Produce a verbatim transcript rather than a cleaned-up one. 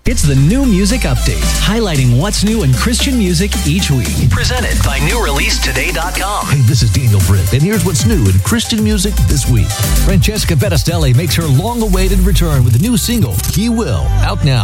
It's the New Music Update, highlighting what's new in Christian music each week. Presented by new release today dot com. Hey, this is Daniel Britt, and here's what's new in Christian music this week. Francesca Bettistelli makes her long-awaited return with a new single, He Will, out now.